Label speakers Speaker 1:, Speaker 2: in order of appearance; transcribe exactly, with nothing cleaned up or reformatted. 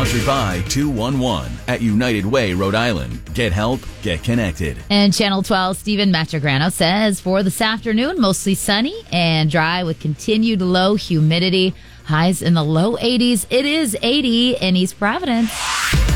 Speaker 1: Sponsored by two one one at United Way, Rhode Island. Get help, get connected.
Speaker 2: And Channel twelve, Stephen Matragrano says for this afternoon, mostly sunny and dry with continued low humidity. Highs in the low eighties. It is eighty in East Providence.